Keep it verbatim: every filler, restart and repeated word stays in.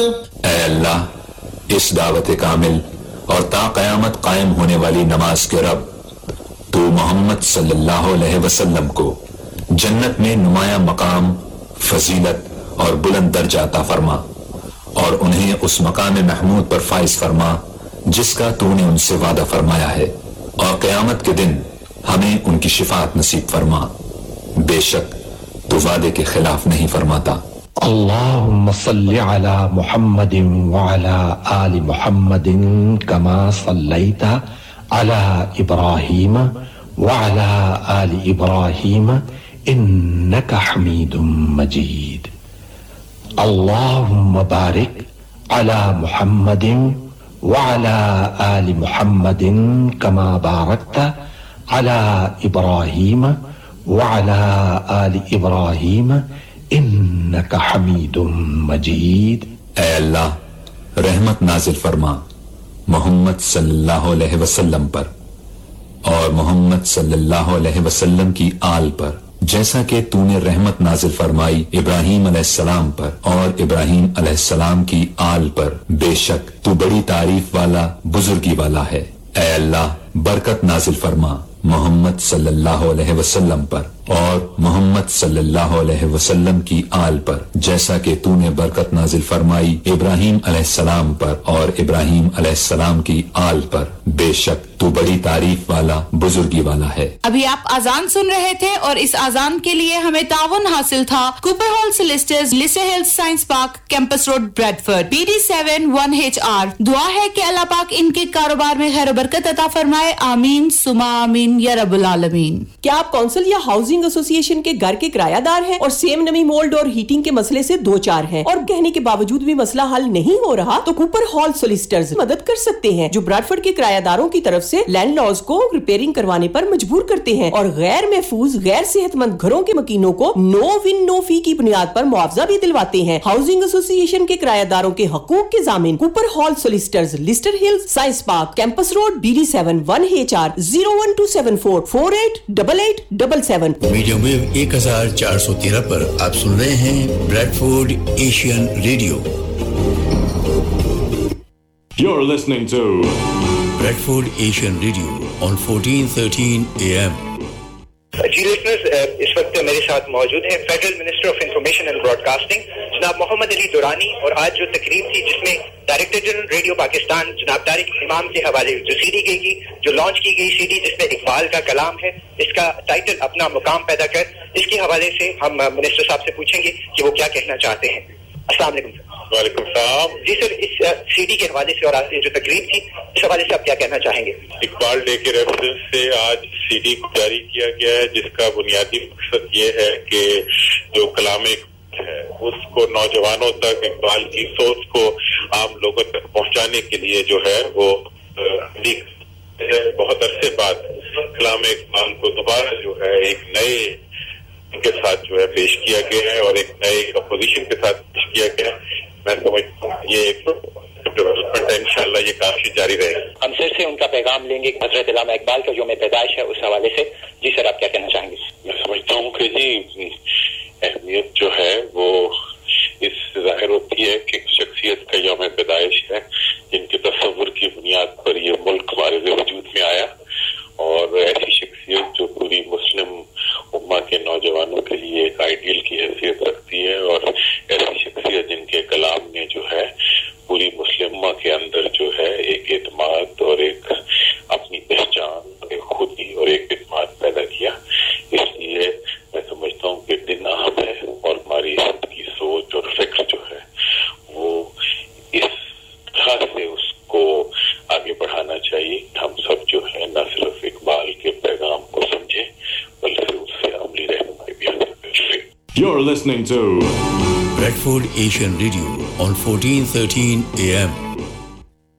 اے اللہ، اس دعوت کامل اور تا قیامت قائم ہونے والی نماز کے رب، تو محمد صلی اللہ علیہ وسلم کو جنت میں نمایاں مقام، فضیلت اور بلند درجہ عطا فرما، اور انہیں اس مقام محمود پر فائز فرما جس کا تو نے ان سے وعدہ فرمایا ہے، اور قیامت کے دن ہمیں ان کی شفاعت نصیب فرما، بے شک تو وعدے کے خلاف نہیں فرماتا۔ اللهم صل على محمد وعلى آل محمد كما صليت على إبراهيم وعلى آل إبراهيم إنك حميد مجيد. اللهم بارك على محمد وعلى آل محمد كما باركت على إبراهيم وعلى آل إبراهيم انک حمید مجید۔ اے اللہ رحمت نازل فرما محمد صلی اللہ علیہ وسلم پر اور محمد صلی اللہ علیہ وسلم کی آل پر، جیسا کہ تو نے رحمت نازل فرمائی ابراہیم علیہ السلام پر اور ابراہیم علیہ السلام کی آل پر، بے شک تو بڑی تعریف والا، بزرگی والا ہے۔ اے اللہ برکت نازل فرما محمد صلی اللہ علیہ وسلم پر اور محمد صلی اللہ علیہ وسلم کی آل پر، جیسا کہ تو نے برکت نازل فرمائی ابراہیم علیہ السلام پر اور ابراہیم علیہ السلام کی آل پر، بے شک تو بڑی تعریف والا، بزرگی والا ہے۔ ابھی آپ آزان سن رہے تھے اور اس آزان کے لیے ہمیں تعاون حاصل تھا Cooper hall سولسٹرز، لسے Hills science park, campus road, Bradford, P D seven one H R. دعا ہے کہ اللہ پاک ان کے کاروبار میں خیر و برکت عطا فرمائے، آمین ثم آمین یا رب العالمین۔ کیا آپ کونسل یا ہاؤسنگ ایسوسی ایشن کے گھر کے کرایہ دار ہیں اور سیم نمی مولڈ اور ہیٹنگ کے مسئلے سے دو چار ہیں اور کہنے کے باوجود بھی مسئلہ حل نہیں ہو رہا؟ تو کوپر ہال سولسٹرز مدد کر سکتے ہیں، جو براڈفورڈ کے کرایہ داروں کی طرف سے لینڈ لارڈز کو ریپیئرنگ کروانے پر مجبور کرتے ہیں اور غیر محفوظ، غیر صحت مند گھروں کے مکینوں کو نو ون نو فی کی بنیاد پر معاوضہ بھی دلواتے ہیں۔ ہاؤسنگ ایسوسی ایشن کے کرایہ داروں کے حقوق کے ضامن Cooper hall سولسٹرز، lustre Hills science park, campus road, B D seven one H R, zero one to seven four four eight double eight double seven. Medium view ایک ہزار چار سو تیرہ پر آپ سن رہے ہیں Bradford Asian radio. You're listening to Bradford Asian Radio on fourteen thirteen A M. G listeners, اس وقت میرے ساتھ موجود ہیں federal minister of information and Broad casting جناب محمد علی دورانی، اور آج جو تقریب تھی جس میں ڈائریکٹر جنرل ریڈیو پاکستان جناب طارق امام کے حوالے جو سی ڈی گئی کی، جو لانچ کی گئی سی ڈی جس میں اقبال کا کلام ہے، اس کا ٹائٹل اپنا مقام پیدا کر، اس کے حوالے سے ہم منسٹر صاحب سے پوچھیں گے کہ وہ کیا کہنا چاہتے ہیں۔ السلام علیکم سر۔ وعلیکم السلام۔ جی سر، اس سی ڈی کے حوالے سے اور آج جو تقریب تھی اس حوالے سے آپ کیا کہنا چاہیں گے؟ اقبال ڈے کے ریفرنس سے آج سی ڈی کو جاری کیا گیا ہے، جس کا بنیادی مقصد یہ ہے کہ جو کلام ہے اس کو نوجوانوں تک، اقبال کی سوچ کو عام لوگوں تک پہنچانے کے لیے جو ہے وہ بہت عرصے بعد کلام اقبال کو دوبارہ جو ہے ایک نئے کے ساتھ جو ہے پیش کیا گیا ہے اور ایک نئے اپوزیشن کے ساتھ پیش کیا گیا ہے۔ میں سمجھتا ہوں یہ ایک ڈیولپمنٹ ہے، انشاءاللہ یہ کافی جاری رہے گا۔ ہم پھر سے ان کا پیغام لیں گے حضرت علامہ اقبال کا یوم پیدائش ہے، اس حوالے سے جی سر آپ کیا کہنا چاہیں گے؟ میں سمجھتا ہوں کہ جی اہمیت جو ہے وہ اس سے ظاہر ہوتی ہے کہ شخصیت کا یوم پیدائش ہے جن کے تصور کی بنیاد پر یہ ملک ہمارے وجود میں آیا، اور ایسی شخصیت جو پوری مسلم امہ کے نوجوانوں کے لیے ایک آئیڈیل کی حیثیت رکھتی ہے، اور ایسی شخصیت جن کے کلام نے جو ہے پوری مسلم امہ کے اندر جو ہے ایک اعتماد اور ایک اپنی پہچان، ایک خودی اور ایک اعتماد پیدا کیا۔ اس لیے میں سمجھتا ہوں کہ دن اہم ہے اور ہماری سب کی سوچ اور فکر جو ہے وہ اس طرح سے اس کو آگے بڑھانا چاہیے کہ ہم سب جو ہے نہ صرف اقبال کے پیغام کو سمجھیں بلکہ اس سے عملی رہنمائی بھی حاصل کریں۔ You're listening to Bradford Asian Radio on fourteen thirteen A M.